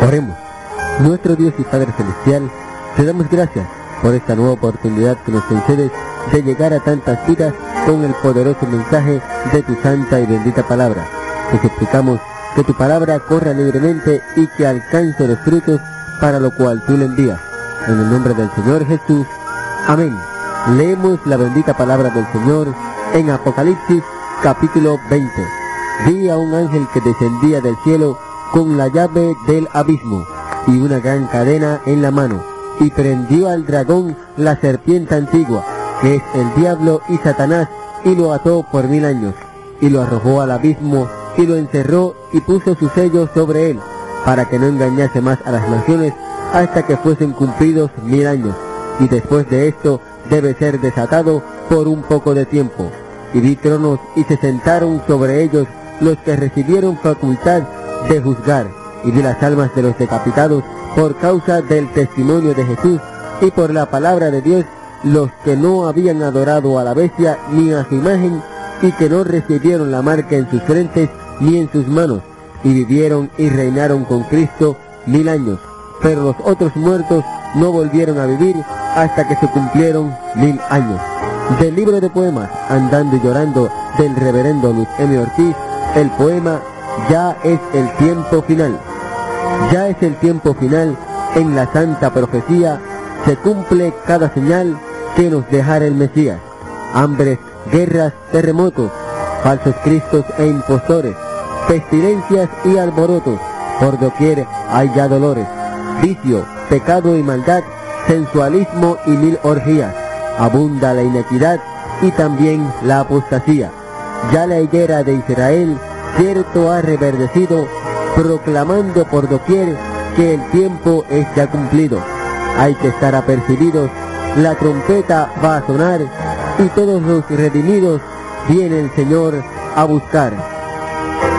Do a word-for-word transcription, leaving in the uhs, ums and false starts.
Oremos. Nuestro Dios y Padre Celestial, te damos gracias por esta nueva oportunidad que nos concedes de llegar a tantas vidas con el poderoso mensaje de tu santa y bendita palabra. Te suplicamos que tu palabra corra libremente y que alcance los frutos para lo cual tú le envías. En el nombre del Señor Jesús. Amén. Leemos la bendita palabra del Señor en Apocalipsis capítulo veinte. Vi a un ángel que descendía del cielo con la llave del abismo y una gran cadena en la mano, y prendió al dragón, la serpiente antigua, que es el diablo y Satanás, y lo ató por mil años, y lo arrojó al abismo, y lo encerró, y puso su sello sobre él, para que no engañase más a las naciones, hasta que fuesen cumplidos mil años, y después de esto debe ser desatado por un poco de tiempo. Y vi tronos, y se sentaron sobre ellos los que recibieron facultad de juzgar, y vi las almas de los decapitados por causa del testimonio de Jesús y por la palabra de Dios, los que no habían adorado a la bestia ni a su imagen, y que no recibieron la marca en sus frentes ni en sus manos, y vivieron y reinaron con Cristo mil años. Pero los otros muertos no volvieron a vivir hasta que se cumplieron mil años. Del libro de poemas Andando y Llorando del reverendo Luis M. Ortiz, el poema Ya es el tiempo final. Ya es el tiempo final, en la santa profecía se cumple cada señal que nos dejara el Mesías. Hambres, guerras, terremotos, falsos cristos e impostores, pestilencias y alborotos, por doquier hay ya dolores, vicio, pecado y maldad, sensualismo y mil orgías, abunda la inequidad y también la apostasía. Ya la higuera de Israel cierto ha reverdecido, proclamando por doquier que el tiempo es ya cumplido. Hay que estar apercibidos, la trompeta va a sonar, y todos los redimidos viene el Señor a buscar.